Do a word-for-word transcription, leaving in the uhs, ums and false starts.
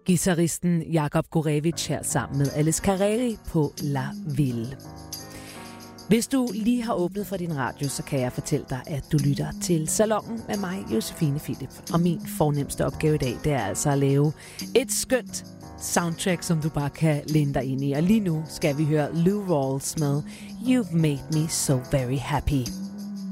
Guitaristen Jakub Gorevic her sammen med Alice Carreri på La Ville. Hvis du lige har åbnet for din radio, så kan jeg fortælle dig, at du lytter til Salonen med mig, Josefine Philip. Og min fornemste opgave i dag, det er altså at lave et skønt soundtrack, som du bare kan læne dig ind i. Og lige nu skal vi høre Lou Rawls med You've Made Me So Very Happy.